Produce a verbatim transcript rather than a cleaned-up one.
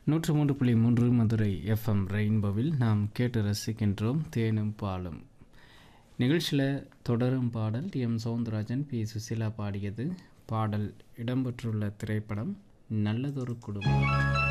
நூற்று மூன்று புள்ளி மூன்று மதுரை எஃப்எம் ரெயின்போவில் நாம் கேட்டு ரசிக்கின்றோம் தேனும் பாலும். நிகழ்ச்சியில் தொடரும் பாடல் எம் சவுந்தரராஜன், பி சுசீலா பாடியது. பாடல் இடம்பெற்றுள்ள திரைப்படம் நல்லதொரு குடும்பம்.